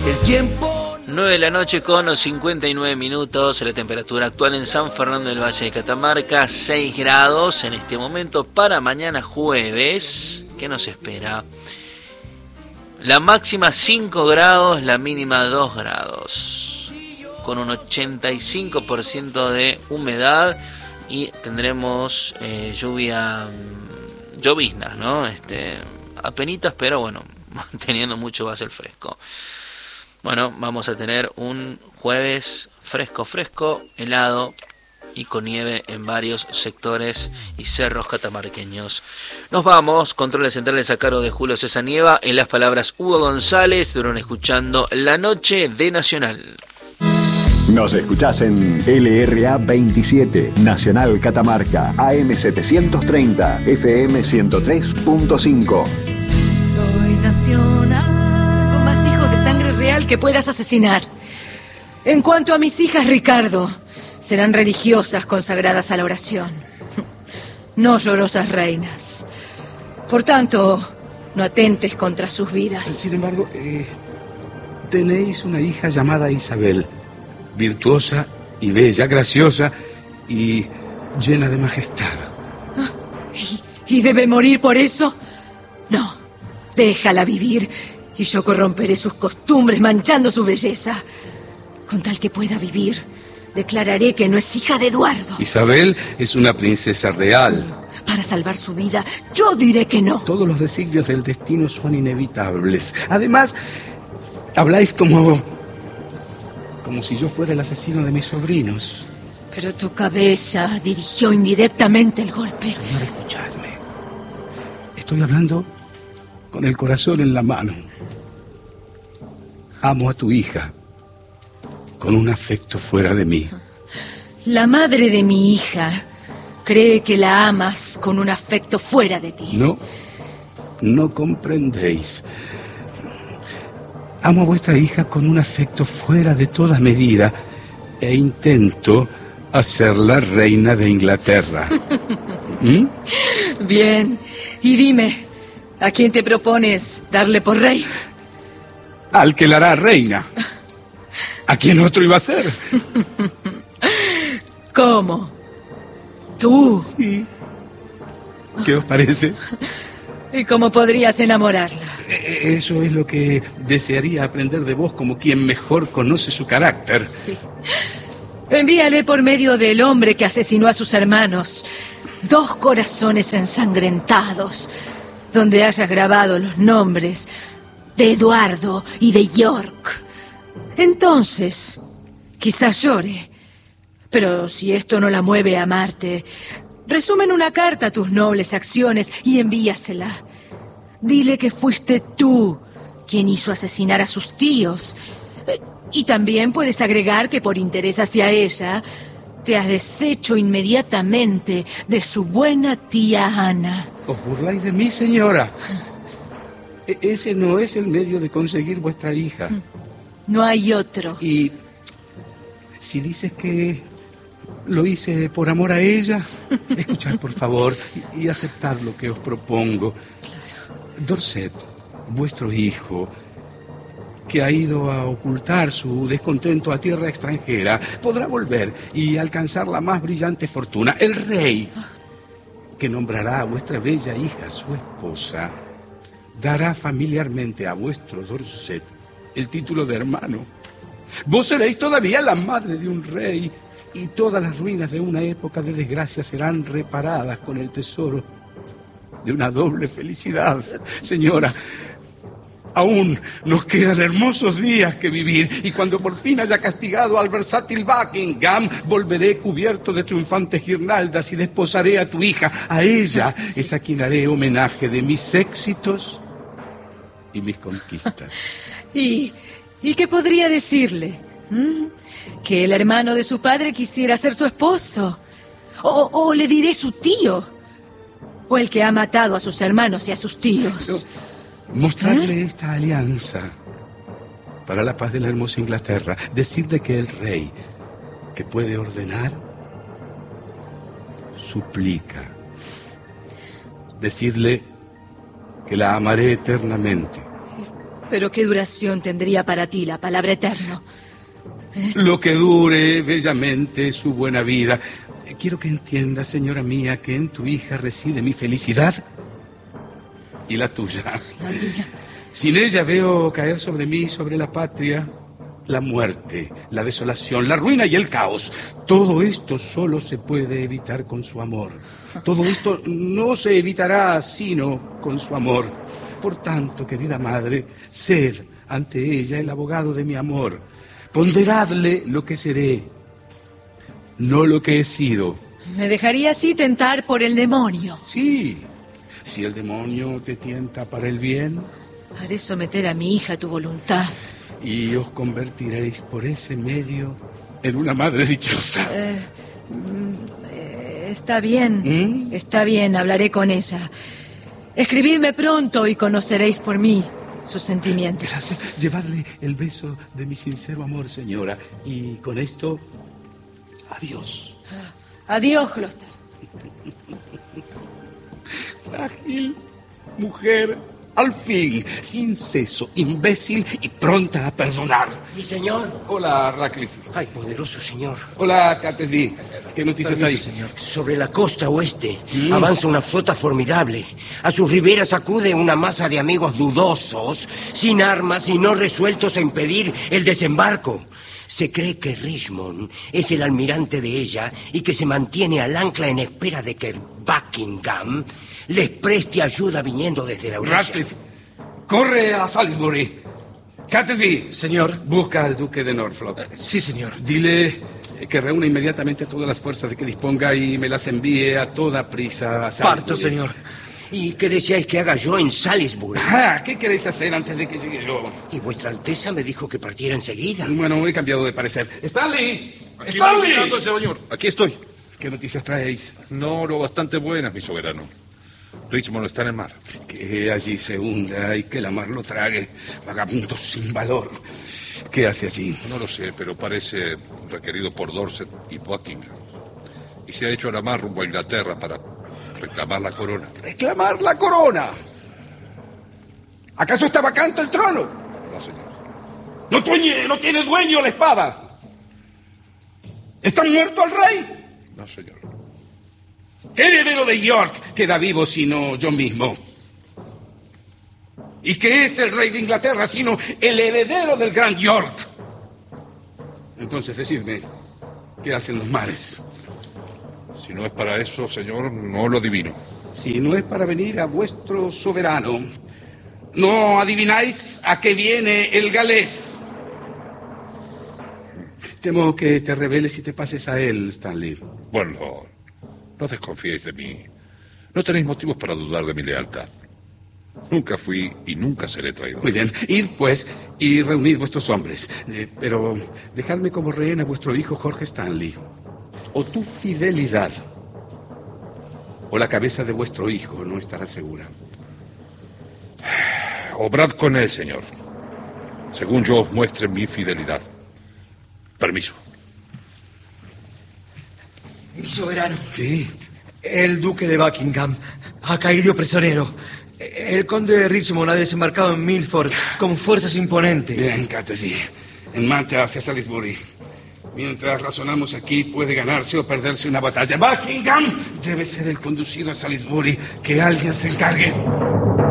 El tiempo... 9 de la noche con 59 minutos, la temperatura actual en San Fernando del Valle de Catamarca, 6 grados en este momento. Para mañana jueves, ¿qué nos espera? La máxima 5 grados, la mínima 2 grados, con un 85% de humedad y tendremos lloviznas, ¿no? Apenitas, pero bueno, manteniendo mucho va a ser fresco. Bueno, vamos a tener un jueves fresco, helado y con nieve en varios sectores y cerros catamarqueños. Nos vamos, controles centrales a cargo de Julio César Nieva, en las palabras Hugo González, estuvieron escuchando La Noche de Nacional. Nos escuchás en LRA 27, Nacional Catamarca, AM 730, FM 103.5. Soy nacional. Más hijos de sangre real que puedas asesinar. En cuanto a mis hijas, Ricardo, serán religiosas consagradas a la oración, no llorosas reinas. Por tanto, no atentes contra sus vidas. Sin embargo, tenéis una hija llamada Isabel, virtuosa y bella, graciosa y llena de majestad. ¿Y debe morir por eso? No, déjala vivir. Y yo corromperé sus costumbres manchando su belleza. Con tal que pueda vivir, declararé que no es hija de Eduardo. Isabel es una princesa real. Para salvar su vida, yo diré que no. Todos los designios del destino son inevitables. Además, habláis como si yo fuera el asesino de mis sobrinos. Pero tu cabeza dirigió indirectamente el golpe. Señor, escuchadme. Estoy hablando con el corazón en la mano. Amo a tu hija con un afecto fuera de mí. La madre de mi hija cree que la amas con un afecto fuera de ti. No comprendéis. Amo a vuestra hija con un afecto fuera de toda medida e intento hacerla reina de Inglaterra. Bien, y dime, ¿a quién te propones darle por rey? Al que la hará reina. ¿A quién otro iba a ser? ¿Cómo? ¿Tú? Sí. ¿Qué os parece? ¿Y cómo podrías enamorarla? Eso es lo que desearía aprender de vos como quien mejor conoce su carácter. Sí. Envíale por medio del hombre que asesinó a sus hermanos 2 corazones ensangrentados, donde hayas grabado los nombres de Eduardo y de York. Entonces, quizás llore. Pero si esto no la mueve a amarte, resume en una carta tus nobles acciones y envíasela. Dile que fuiste tú quien hizo asesinar a sus tíos. Y también puedes agregar que por interés hacia ella, te has deshecho inmediatamente de su buena tía Ana. ¿Os burláis de mí, señora? Ese no es el medio de conseguir vuestra hija. No hay otro. Y si dices que lo hice por amor a ella, escuchad por favor y aceptad lo que os propongo. Claro. Dorset, vuestro hijo, que ha ido a ocultar su descontento a tierra extranjera, podrá volver y alcanzar la más brillante fortuna. El rey, que nombrará a vuestra bella hija su esposa, dará familiarmente a vuestro Dorset el título de hermano. Vos seréis todavía la madre de un rey y todas las ruinas de una época de desgracia serán reparadas con el tesoro de una doble felicidad. Señora, aún nos quedan hermosos días que vivir y cuando por fin haya castigado al versátil Buckingham, volveré cubierto de triunfantes guirnaldas y desposaré a tu hija. A ella es a quien haré homenaje de mis éxitos y mis conquistas. ¿Y qué podría decirle? ¿Que el hermano de su padre quisiera ser su esposo? ¿O le diré su tío? ¿O el que ha matado a sus hermanos y a sus tíos? Mostrarle esta alianza para la paz de la hermosa Inglaterra. Decirle que el rey, que puede ordenar, suplica. Decidle que la amaré eternamente Pero ¿qué duración tendría para ti la palabra eterno? Lo que dure bellamente su buena vida. Quiero que entiendas, señora mía, que en tu hija reside mi felicidad y la tuya. La mía. Sin ella veo caer sobre mí, sobre la patria, la muerte, la desolación, la ruina y el caos. Todo esto solo se puede evitar con su amor. Todo esto no se evitará sino con su amor. Por tanto, querida madre, sed ante ella el abogado de mi amor. Ponderadle lo que seré, no lo que he sido. Me dejaría así tentar por el demonio. Sí, si el demonio te tienta para el bien, Haré someter a mi hija a tu voluntad. y os convertiréis por ese medio en una madre dichosa. Está bien. Está bien, hablaré con ella. Escribidme pronto y conoceréis por mí sus sentimientos. Gracias. Llevadle el beso de mi sincero amor, señora. Y con esto, adiós. Adiós, Gloucester. Frágil mujer, al fin, sin seso, imbécil y pronta a perdonar. ¿Mi señor? Hola, Radcliffe. Ay, poderoso señor. Hola, Catesby. ¿Qué noticias hay? Señor. Sobre la costa oeste avanza una flota formidable. A sus riberas acude una masa de amigos dudosos, sin armas y no resueltos a impedir el desembarco. Se cree que Richmond es el almirante de ella y que se mantiene al ancla en espera de que Buckingham les preste ayuda viniendo desde la orilla. Radcliffe, corre a Salisbury. Catesby. Señor. Busca al duque de Norfolk. Sí, señor. Dile que reúna inmediatamente todas las fuerzas de que disponga y me las envíe a toda prisa a Salisbury. Parto, señor. ¿Y qué deseáis que haga yo en Salisbury? ¿Qué queréis hacer antes de que llegue yo? Y vuestra Alteza me dijo que partiera enseguida. Bueno, he cambiado de parecer. ¡Stanley! Aquí ¡Stanley! voy llegando, señor. Aquí estoy. ¿Qué noticias traéis? No, lo bastante buenas, mi soberano. Richmond está en el mar. Que allí se hunda y que la mar lo trague. Vagabundo sin valor. ¿Qué hace allí? No lo sé, pero parece requerido por Dorset y Buckingham. Y se ha hecho a la mar rumbo a Inglaterra para reclamar la corona. ¡Reclamar la corona! ¿Acaso está vacante el trono? No, señor. No tiene dueño la espada. ¿Está muerto el rey? No, señor. ¿Qué heredero de York queda vivo sino yo mismo? ¿Y qué es el rey de Inglaterra sino el heredero del gran York? Entonces, decidme, ¿qué hacen los mares? Si no es para eso, señor, no lo adivino. Si no es para venir a vuestro soberano, ¿no adivináis a qué viene el galés? Temo que te rebeles y te pases a él, Stanley. Bueno, no desconfiéis de mí. No tenéis motivos para dudar de mi lealtad. Nunca fui y nunca seré traidor. Muy bien, id pues y reunid vuestros hombres. Pero dejadme como rehén a vuestro hijo Jorge Stanley. O tu fidelidad o la cabeza de vuestro hijo no estará segura. Obrad con él, señor. Según yo os muestre mi fidelidad. Permiso. Mi soberano. Sí. El duque de Buckingham ha caído prisionero. El conde de Richmond ha desembarcado en Milford con fuerzas imponentes. Bien, Catesby. En marcha hacia Salisbury. Mientras razonamos aquí, puede ganarse o perderse una batalla. Buckingham debe ser el conducido a Salisbury. Que alguien se encargue.